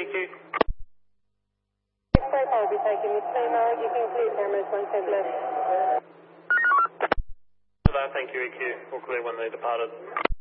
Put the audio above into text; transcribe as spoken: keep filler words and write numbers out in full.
E Q. Express, I'll be taking this female. You can clear cameras once they've left. For that, thank you, E Q. All clear when they departed.